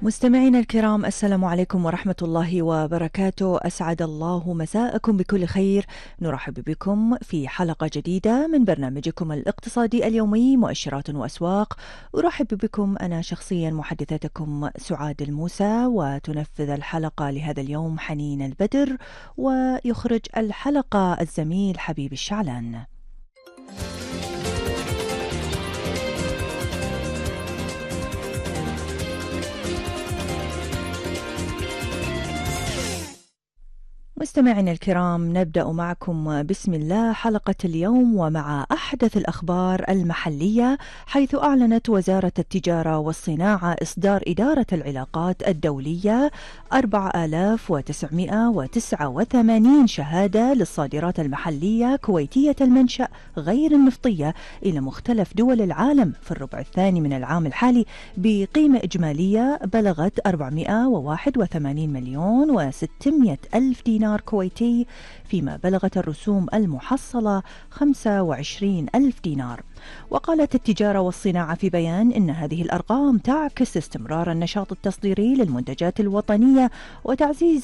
مستمعينا الكرام، السلام عليكم ورحمة الله وبركاته. أسعد الله مساءكم بكل خير. نرحب بكم في حلقة جديدة من برنامجكم الاقتصادي اليومي مؤشرات وأسواق. أرحب بكم أنا شخصيا محدثتكم سعاد الموسى، وتنفذ الحلقة لهذا اليوم حنين البدر، ويخرج الحلقة الزميل حبيب الشعلان. مستمعينا الكرام، نبدأ معكم بسم الله حلقة اليوم ومع أحدث الأخبار المحلية، حيث أعلنت وزارة التجارة والصناعة إصدار إدارة العلاقات الدولية 4989 شهادة للصادرات المحلية كويتية المنشأ غير النفطية إلى مختلف دول العالم في الربع الثاني من العام الحالي بقيمة إجمالية بلغت 481 مليون و600 ألف دينار كويتي، فيما بلغت الرسوم المحصلة 25 ألف دينار. وقالت التجارة والصناعة في بيان إن هذه الأرقام تعكس استمرار النشاط التصديري للمنتجات الوطنية وتعزيز